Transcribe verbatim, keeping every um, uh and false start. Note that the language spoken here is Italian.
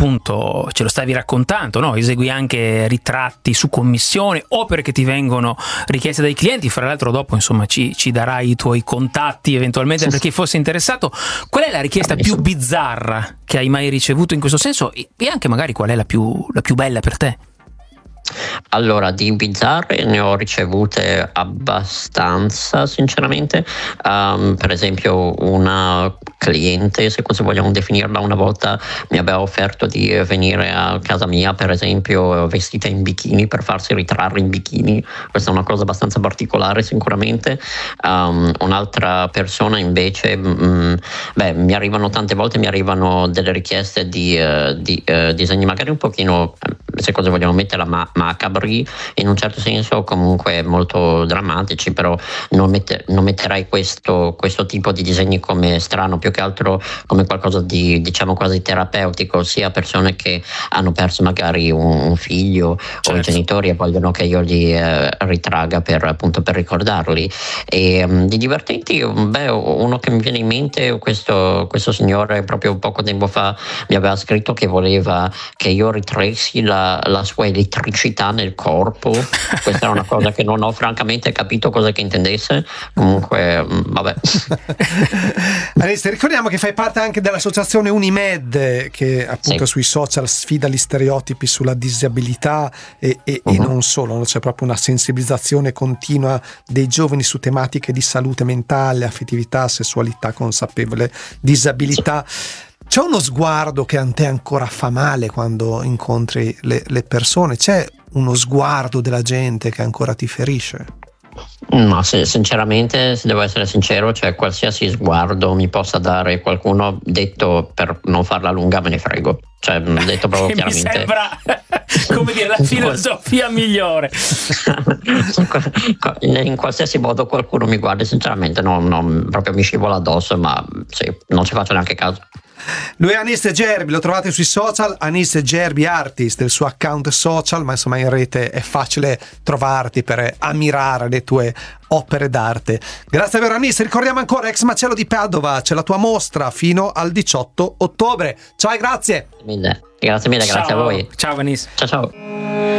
appunto ce lo stavi raccontando, no? Esegui anche ritratti su commissione o perché ti vengono richieste dai clienti. Fra l'altro dopo insomma ci, ci darai i tuoi contatti eventualmente per chi fosse interessato. Qual è la richiesta più bizzarra che hai mai ricevuto in questo senso e anche magari qual è la più, la più bella per te? Allora, di bizzarre ne ho ricevute abbastanza, sinceramente. Um, per esempio, una cliente, se così vogliamo definirla, una volta mi aveva offerto di venire a casa mia, per esempio, vestita in bikini per farsi ritrarre in bikini. Questa è una cosa abbastanza particolare, sicuramente. Um, un'altra persona, invece, mh, beh, mi arrivano tante volte, mi arrivano delle richieste di, uh, di uh, disegni magari un pochino, se così vogliamo metterla, ma macabri in un certo senso, comunque molto drammatici, però non, mette, non metterei questo, questo tipo di disegni come strano, più che altro come qualcosa di, diciamo, quasi terapeutico, sia persone che hanno perso magari un, un figlio, certo, o i genitori e vogliono che io li eh, ritraga per, appunto, per ricordarli. E um, di divertenti, beh, uno che mi viene in mente, questo, questo signore proprio poco tempo fa mi aveva scritto che voleva che io ritressi la, la sua elettricità nel corpo. Questa è una cosa che non ho francamente capito cosa che intendesse. Comunque vabbè. Anista, ricordiamo che fai parte anche dell'associazione Unimed, che appunto sì, sui social sfida gli stereotipi sulla disabilità e, e, uh-huh. e non solo, no? C'è proprio una sensibilizzazione continua dei giovani su tematiche di salute mentale, affettività, sessualità consapevole, disabilità. Sì. C'è uno sguardo che a te ancora fa male quando incontri le, le persone? C'è uno sguardo della gente che ancora ti ferisce? Ma se, sinceramente, se devo essere sincero, cioè qualsiasi sguardo mi possa dare qualcuno, detto per non farla lunga, me ne frego. Cioè, detto proprio chiaramente. Mi sembra, come dire, la filosofia migliore. In qualsiasi modo qualcuno mi guardi, sinceramente, non, non proprio mi scivola addosso, ma sì, non ci faccio neanche caso. Lui è Anis Gerbi, lo trovate sui social, Anis Gerbi Artist, il suo account social, ma insomma in rete è facile trovarti per ammirare le tue opere d'arte. Grazie davvero Anis, ricordiamo ancora Ex Macello di Padova, c'è la tua mostra fino al diciotto ottobre. Ciao e grazie. Grazie mille, grazie mille, ciao. Grazie a voi. Ciao Anis. Ciao ciao.